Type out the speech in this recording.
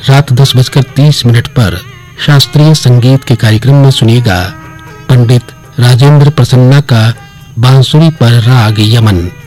रात 10:30 पर शास्त्रीय संगीत के कार्यक्रम में सुनिएगा पंडित राजेंद्र प्रसन्ना का बांसुरी पर राग यमन।